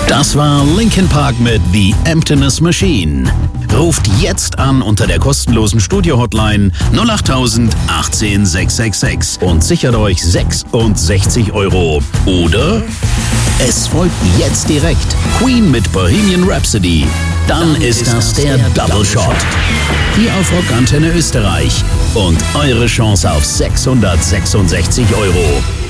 Das war Linkin Park mit The Emptiness Machine. Ruft jetzt an unter der kostenlosen Studio-Hotline 08000 18 666 und sichert euch 66 €. Oder es folgt jetzt direkt Queen mit Bohemian Rhapsody. Dann ist das der Double Shot. Hier auf Rockantenne Österreich. Und eure Chance auf 666 €.